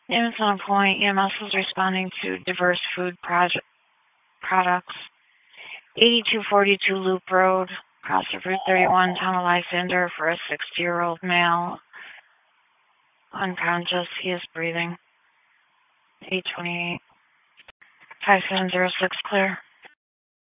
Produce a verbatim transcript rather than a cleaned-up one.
Jameson Point, E M S is responding to diverse food project products. eighty-two forty-two Loop Road, cross of Route thirty-one, Town of Lysander, for a sixty-year-old male. Unconscious, he is breathing. eight twenty-eight. five seven zero six clear.